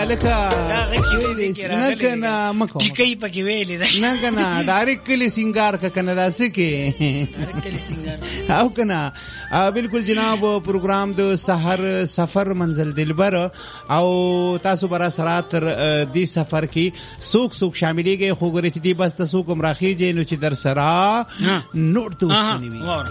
الکه نه کنه مکو ټیکې پکې ویلې ده نه کنه ډایرکټ کلی سنگار کا کنه داسې کې او کنه بالکل جناب پروګرام د سحر سفر منزل دلبر او تاسو برا سره تر دې سفر کې سوق شاملېږي خو ګورې دې بس تاسو کوم راخیږي نو چې در سره نوٹ تو